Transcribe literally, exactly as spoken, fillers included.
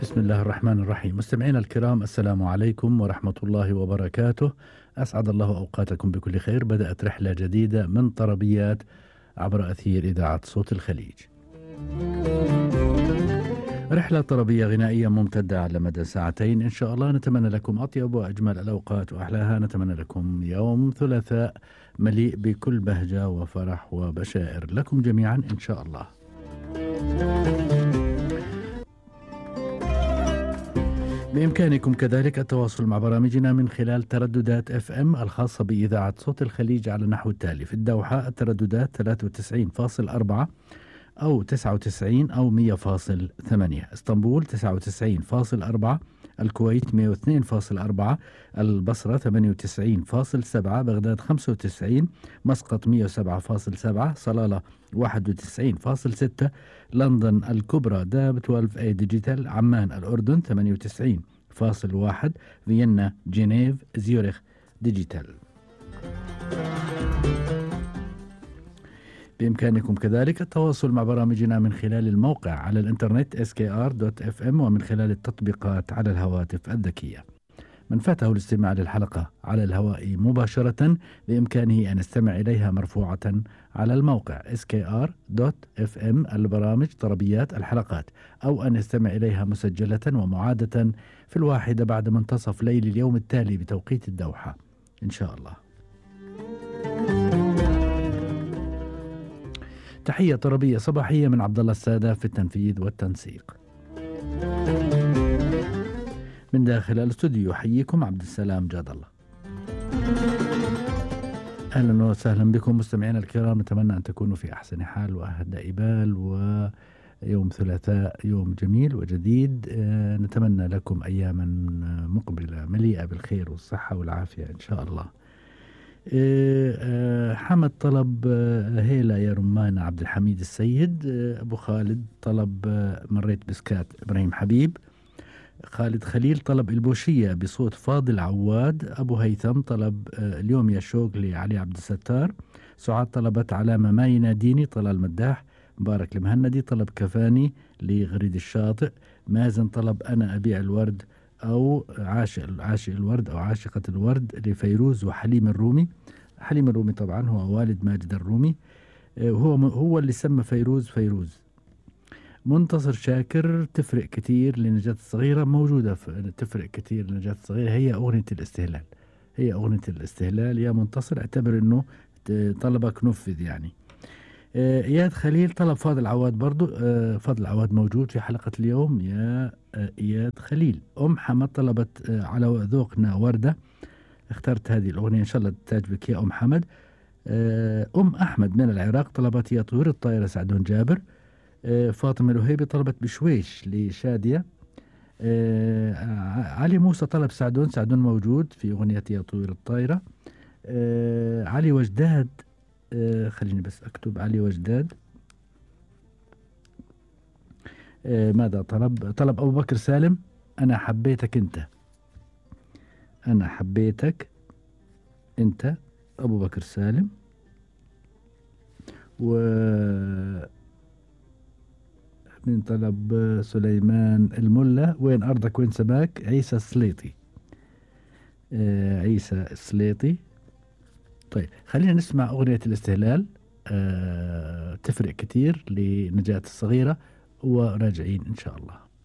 بسم الله الرحمن الرحيم. مستمعينا الكرام، السلام عليكم ورحمة الله وبركاته. أسعد الله أوقاتكم بكل خير. بدأت رحلة جديدة من طربيات عبر أثير إذاعة صوت الخليج. رحلة طربية غنائية ممتدة على مدى ساعتين إن شاء الله. نتمنى لكم أطيب وأجمل الأوقات وأحلاها. نتمنى لكم يوم ثلاثاء مليء بكل بهجة وفرح وبشائر لكم جميعا إن شاء الله. بإمكانكم كذلك التواصل مع برامجنا من خلال ترددات اف ام الخاصة بإذاعة صوت الخليج على النحو التالي: في الدوحة الترددات ثلاثة وتسعين فاصلة أربعة أو تسعة وتسعين أو مئة فاصلة ثمانية، اسطنبول تسعة وتسعين فاصلة أربعة، الكويت مئة واثنين فاصلة أربعة، البصرة ثمانية وتسعين فاصلة سبعة، بغداد خمسة وتسعين، مسقط مئة وسبعة فاصلة سبعة، صلالة واحد وتسعين فاصلة ستة، لندن الكبرى داب اثناشر اي ديجيتال، عمان الأردن ثمانية وتسعين فاصل واحد، فيينا جنيف زيورخ ديجيتال. بإمكانكم كذلك التواصل مع برامجنا من خلال الموقع على الإنترنت إس كي آر دوت إف إم ومن خلال التطبيقات على الهواتف الذكية. من فاته الاستماع للحلقة على الهواء مباشرة بإمكانه أن يستمع إليها مرفوعة على الموقع إس كي آر دوت إف إم البرامج طربيات الحلقات، أو أن يستمع إليها مسجلة ومعادة في الواحدة بعد منتصف ليل اليوم التالي بتوقيت الدوحة إن شاء الله. تحية طربية صباحية من عبد الله السادة في التنفيذ والتنسيق. من داخل الاستوديو يحييكم عبد السلام جاد الله. أهلا وسهلا بكم مستمعينا الكرام. نتمنى أن تكونوا في أحسن حال وأهدى بال، ويوم ثلاثاء يوم جميل وجديد. نتمنى لكم أياما مقبلة مليئة بالخير والصحة والعافية إن شاء الله. حمد طلب هيلا يا رمان عبد الحميد السيد. أبو خالد طلب مريت بسكات إبراهيم حبيب. خالد خليل طلب البوشية بصوت فاضل عواد. أبو هيثم طلب اليوم يا شوق لعلي عبد الستار. سعاد طلبت علامة ما يناديني طلال مداح. مبارك المهندي طلب كفاني لغريد الشاطئ. مازن طلب أنا أبيع الورد أو عاشق عاشق الورد أو عاشقة الورد لفيروز وحليم الرومي. حليم الرومي طبعا هو والد ماجد الرومي، هو هو اللي سمى فيروز فيروز. منتصر شاكر تفرق كتير لنجاة الصغيرة، موجودة تفرق كتير لنجاة الصغيرة، هي أغنية الاستهلال. هي أغنية الاستهلال يا منتصر، اعتبر أنه طلبك نفذ يعني. إياد خليل طلب فاضل عواد برضو. فاضل عواد موجود في حلقة اليوم يا إياد خليل. أم حمد طلبت على ذوقنا وردة. اخترت هذه الأغنية إن شاء الله تعجبك يا أم حمد. أم أحمد من العراق طلبت يا طيور الطائرة سعدون جابر. فاطمة الوهيبي طلبت بشويش لشادية. علي موسى طلب سعدون. سعدون موجود في أغنية يا طيور الطائرة. علي وجداد، خليني بس أكتب علي وجداد. ماذا طلب؟ طلب أبو بكر سالم أنا حبيتك أنت. أنا حبيتك أنت أبو بكر سالم. و من طلب سليمان الملا وين أرضك وين سماك. عيسى السليطي. آه عيسى السليطي. طيب خلينا نسمع أغنية الاستهلال. آه تفرق كتير لنجاة الصغيرة، وراجعين إن شاء الله.